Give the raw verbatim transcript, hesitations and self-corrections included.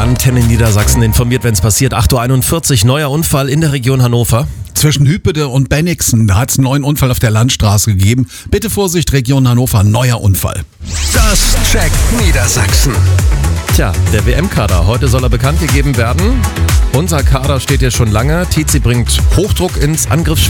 Antenne Niedersachsen informiert, wenn es passiert. acht Uhr einundvierzig, neuer Unfall in der Region Hannover. Zwischen Hüppede und Bennigsen, da hat es einen neuen Unfall auf der Landstraße gegeben. Bitte Vorsicht, Region Hannover, neuer Unfall. Das checkt Niedersachsen. Tja, der W M-Kader, heute soll er bekannt gegeben werden. Unser Kader steht hier schon lange. Tizi bringt Hochdruck ins Angriffsspiel.